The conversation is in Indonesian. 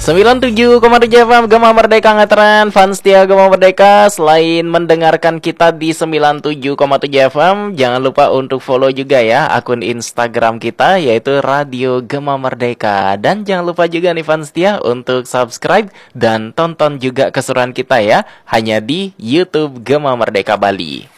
97,7 FM Gema Merdeka ngetren, fans setia Gema Merdeka. Selain mendengarkan kita di 97,7 FM, jangan lupa untuk follow juga ya akun Instagram kita, yaitu Radio Gema Merdeka. Dan jangan lupa juga nih fans setia untuk subscribe dan tonton juga keseruan kita ya, hanya di YouTube Gema Merdeka Bali.